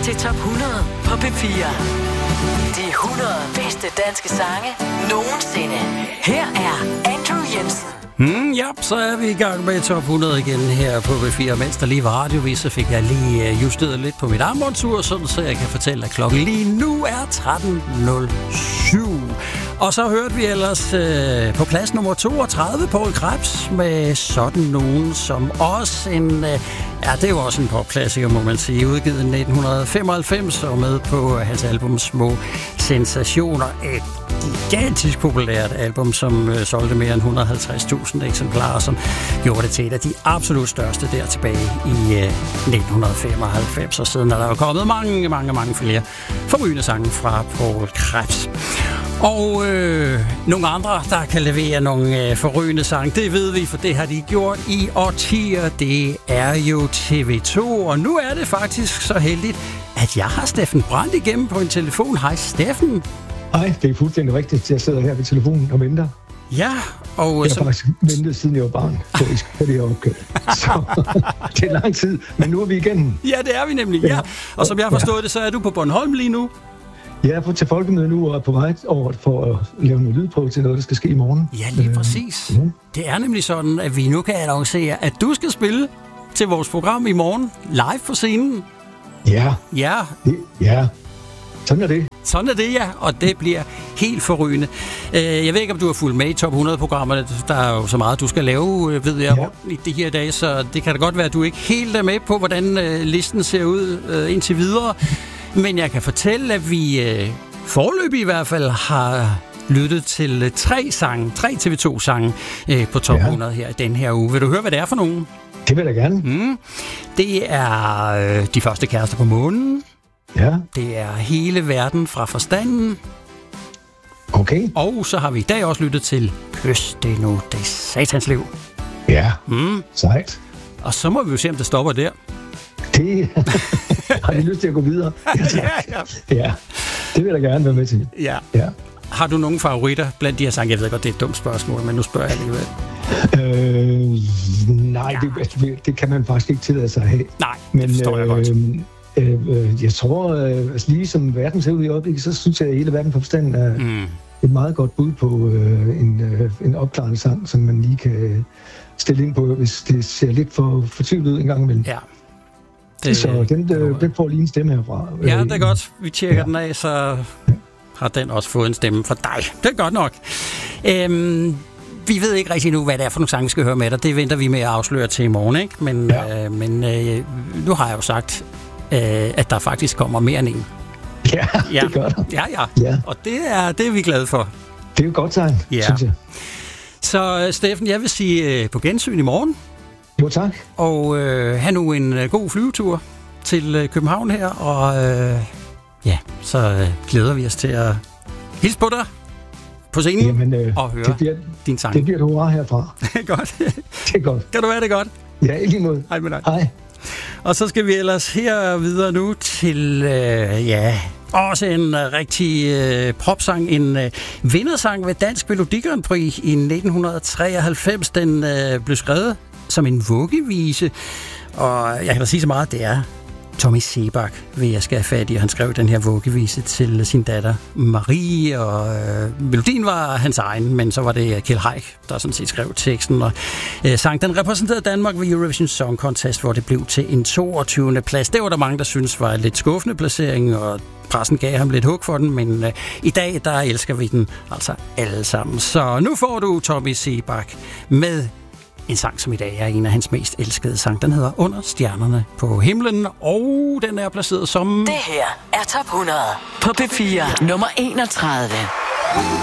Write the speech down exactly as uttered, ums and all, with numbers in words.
til top hundrede på P fire. De hundrede bedste danske sange nogensinde. Her er Andrew Jensen. Mm, ja, så er vi i gang med top hundrede igen her på P fire. Mens der lige var radiovis, så fik jeg lige justeret lidt på mit armbåndsur, sådan så jeg kan fortælle, at klokken lige nu er tretten nul syv. Og så hørte vi ellers øh, på plads nummer toogtredive, Poul Krebs, med Sådan Nogen, som også en, øh, ja, det er jo også en popklassiker, må man sige, udgivet i nitten femoghalvfems og med på hans album Små Sensationer. Et gigantisk populært album, som øh, solgte mere end et hundrede og halvtreds tusind eksemplarer, som gjorde det til et af de absolut største der tilbage i øh, nitten femoghalvfems. Og siden er der jo kommet mange, mange, mange flere forrygende sange fra Poul Krebs. Og øh, nogle andre, der kan levere nogle øh, forrygende sange, det ved vi, for det har de gjort i årtier. Det er jo T V to, og nu er det faktisk så heldigt, at jeg har Steffen Brandt igennem på en telefon. Hej Steffen. Hej, det er fuldstændig rigtigt. Jeg sidder her ved telefonen og venter. Ja, og... Jeg har så... faktisk ventet, siden jeg var barn, på at I skal have det her opkald. Så det er lang tid, men nu er vi igen. Ja, det er vi nemlig, ja. Og som jeg har forstået det, så er du på Bornholm lige nu. Jeg er på til folkemøde nu og er på vej over for at lave noget lydprøve til noget, der skal ske i morgen. Ja, lige præcis. Øh, ja. Det er nemlig sådan, at vi nu kan annoncere, at du skal spille til vores program i morgen, live på scenen. Ja. Ja. Det, ja. Sådan er det. Sådan er det, ja, og det bliver helt forrygende. Jeg ved ikke, om du har fulgt med i top hundrede-programmerne. Der er jo så meget, du skal lave, ved jeg, ja. i de her dage, så det kan da godt være, at du ikke helt er med på, hvordan listen ser ud indtil videre. Men jeg kan fortælle, at vi foreløbig i hvert fald har lyttet til tre sange, tre T V to-sange på top hundrede her den her uge. Vil du høre, hvad det er for nogen? Det vil jeg gerne. Mm. Det er øh, De første kærester på månen. Ja. Det er Hele verden fra forstanden. Okay. Og så har vi i dag også lyttet til Kys det nu, det satans liv. Ja, mm. sejt. Og så må vi jo se, om det stopper der. Det har jeg lyst til at gå videre. ja, ja. Ja, det vil jeg gerne være med til. Ja. Ja. Har du nogle favoritter blandt de her sange? Jeg ved godt, det er et dumt spørgsmål, men nu spørger jeg alligevel. Øh, nej, ja. det, det kan man faktisk ikke tillade sig at have. Nej, men, det forstår jeg øh, godt. Øh, jeg tror, øh, altså lige som verden ser ud i øjeblikket, så synes jeg, at Hele verden på forstand er mm. et meget godt bud på øh, en, øh, en opklarende sang, som man lige kan stille ind på, hvis det ser lidt for fortvivlet ud en gang imellem. Ja. Det, så den, øh, den får lige en stemme herfra. Ja, det er godt. Vi tjekker ja. den af, så har den også fået en stemme fra dig. Det er godt nok. Øhm, vi ved ikke rigtig nu, hvad det er for nogle sange, vi skal høre med dig. Det venter vi med at afsløre til i morgen, ikke? Men, ja. øh, men øh, nu har jeg jo sagt, øh, at der faktisk kommer mere end en. Ja, ja. det gør der. Ja, ja. ja. Og det er, det er vi glade for. Det er jo godt tegn, ja. synes jeg. Så Steffen, jeg vil sige øh, på gensyn i morgen. Jo, tak. Og øh, have nu en øh, god flyvetur til øh, København her, og øh, ja, så øh, glæder vi os til at hilse på dig på scenen. Jamen, øh, og høre bliver, din sang. Det bliver et hurra herfra. Det er godt. Det er godt. Kan du være det godt? Ja, i lige måde. Hej med dig. Hej. Og så skal vi ellers her videre nu til, øh, ja, også en uh, rigtig øh, popsang, en øh, vindersang ved Dansk Melodi Grand Prix i nitten treoghalvfems. Den øh, blev skrevet som en vuggevise, og jeg kan da sige så meget, det er Tommy Sebak, vil jeg skal have fat i, og han skrev den her vuggevise til sin datter Marie, og øh, melodien var hans egen, men så var det Kjeld Haik, der sådan set skrev teksten, og øh, sang. Den repræsenterede Danmark ved Eurovision Song Contest, hvor det blev til en toogtyvende plads. Det var der mange, der synes var en lidt skuffende placering, og pressen gav ham lidt hug for den, men øh, i dag, der elsker vi den altså alle sammen. Så nu får du Tommy Sebak med en sang, som i dag er en af hans mest elskede sang. Den hedder Under stjernerne på himlen, og den er placeret som... Det her er top hundrede på P fire, nummer enogtredive.